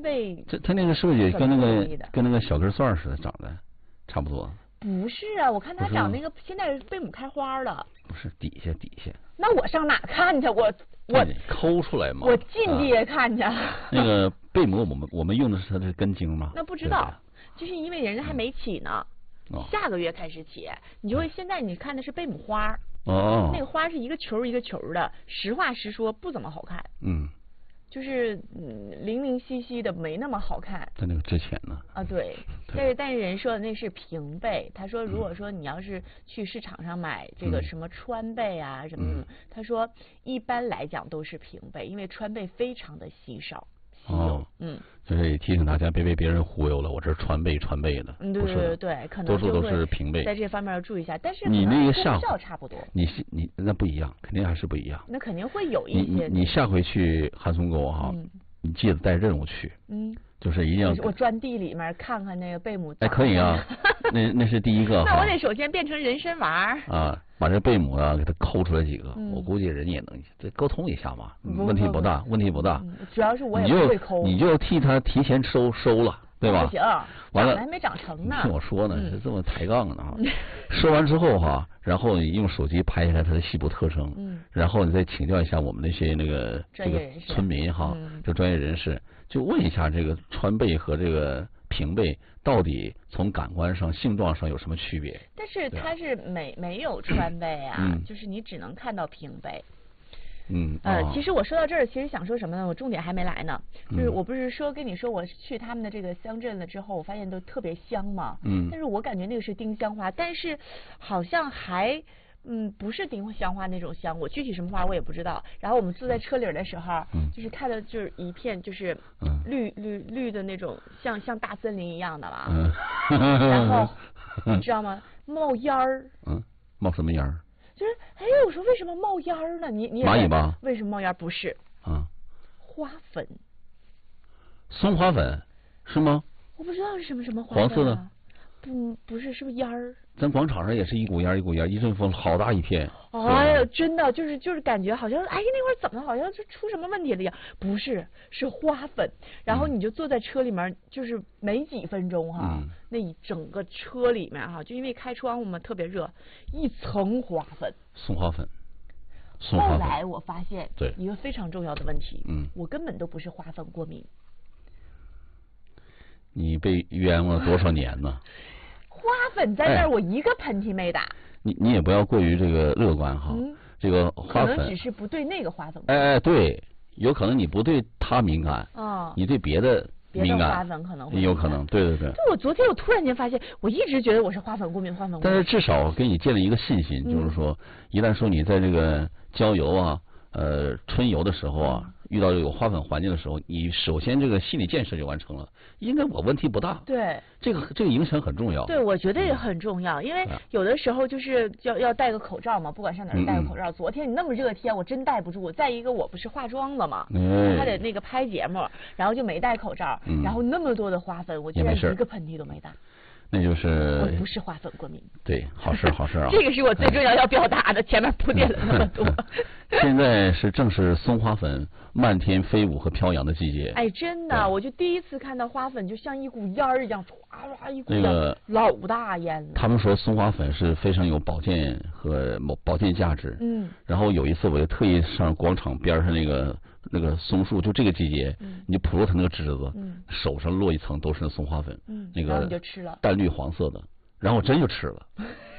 贝。 它那个是不是也跟那个小根蒜似的长得差不多？ 不是啊，我看它长那个现在贝母开花了。 不是底下。 那我上哪看去？我抠出来嘛。 我近地也看去。 那个贝母我们用的是它的根茎吗？ 那不知道，就是因为人家还没起呢。下个月开始起，你就会现在你看的是贝母花。哦。那个花是一个球一个球的，实话实说不怎么好看。就是零零稀稀的，没那么好看。 在那个之前呢？ 啊，对。但是人说的那是平贝，他说如果说你要是去市场上买这个什么川贝啊什么，他说一般来讲都是平贝，因为川贝非常的稀少。 就是也提醒大家别被别人忽悠了，我这是川贝的。 对，可能多数都是平贝， 在这方面要注意一下。但是你那个功效差不多， 你那不一样，肯定还是不一样。 那肯定会有一些。 你下回去汉松沟哈，你记得带任务去。就是一定要我钻地里面看看那个贝母。 哎，可以啊，那是第一个。 那我得首先变成人参丸啊，把这贝母啊给它抠出来几个，我估计人也能这沟通一下嘛，问题不大。 主要是我也不会抠。 你就替他提前收了，对吧？ 不行， 完了还没长成呢。 听我说呢，是这么抬杠的哈。收完之后哈，然后你用手机拍下来它的细部特征，然后你再请教一下我们那些这个村民哈，这专业人士。就问一下这个川贝和这个平贝到底从感官上、性状上有什么区别？ 但是它是没有川贝啊，就是你只能看到平贝。其实我说到这儿，其实想说什么呢？我重点还没来呢。就是我不是跟你说我去他们的这个乡镇了之后，我发现都特别香嘛。但是我感觉那个是丁香花，但是好像还。不是丁香花那种香，我具体什么花我也不知道。然后我们坐在车里的时候，就是看的就是一片就是绿的那种，像大森林一样的了。然后你知道吗？冒烟儿。 冒什么烟儿？ 就是我说为什么冒烟儿呢？你蚂蚁吧？ 为什么冒烟？不是。花粉。 松花粉是吗？ 我不知道是什么花粉。黄色的。 不是，是不是烟儿？ 咱广场上也是一股烟，一阵风，好大一片。 哎呀，真的就是感觉好像，那会儿怎么好像就出什么问题了一样？不是，是花粉。然后你就坐在车里面，就是没几分钟哈，那一整个车里面哈，就因为开窗户嘛，特别热，一层花粉。 松花粉。 后来我发现一个非常重要的问题，我根本都不是花粉过敏。 你被冤枉了多少年呢？ 花粉在那儿，我一个喷嚏没打。 你也不要过于这个乐观哈。这个花粉可能只是不对那个花粉。 对，有可能你不对它敏感，你对别的敏感， 花粉可能会有可能，对。 我昨天突然间发现，我一直觉得我是花粉过敏。 但是至少给你建立一个信心，就是说，一旦说你在这个郊游啊、春游的时候啊，遇到有花粉环境的时候，你首先这个心理建设就完成了，应该我问题不大。 对， 这个影响很重要。 对，我觉得也很重要，因为有的时候就是要戴个口罩嘛，不管上哪儿戴个口罩。昨天你那么热天，我真戴不住。再一个，我不是化妆了嘛，还得那个拍节目，然后就没戴口罩，然后那么多的花粉，我居然一个喷嚏都没打。 那就是我不是花粉过敏。 对，好事啊。 这个是我最重要表达的，前面铺垫了那么多。 现在正是松花粉漫天飞舞和飘扬的季节。 真的，我就第一次看到花粉，就像一股烟儿一样，唰一股烟，老大烟了。 他们说松花粉是非常有保健和保健价值。然后有一次我就特意上广场边上那个松树，就这个季节，你就捕捉它那个枝子，手上落一层都是松花粉，那个你就吃了， 淡绿黄色的，然后我真就吃了，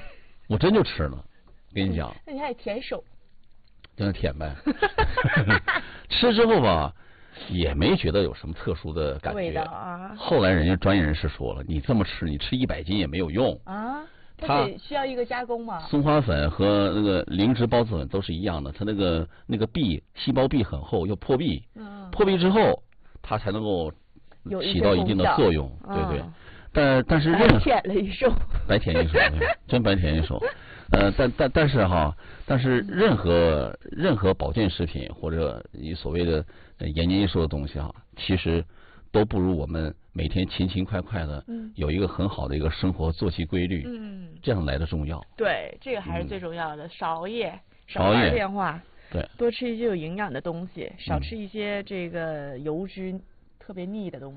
跟你讲。 那你还得舔手。 就那舔呗。吃之后吧，也没觉得有什么特殊的感觉。后来人家专业人士说了，你这么吃，你吃100斤也没有用啊。它得需要一个加工嘛。 松花粉和那个灵芝孢子粉都是一样的，它那个壁细胞壁很厚，要破壁，破壁之后它才能够起到一定的作用，对。但是白舔了一手， 真白舔一手。但是任何保健食品或者你所谓的延年益寿的东西其实都不如我们每天勤勤快快的有一个很好的一个生活作息规律，这样来的重要。 对，这个还是最重要的。少熬夜，少玩电话， 对， 多吃一些有营养的东西，少吃一些这个油脂特别腻的东西。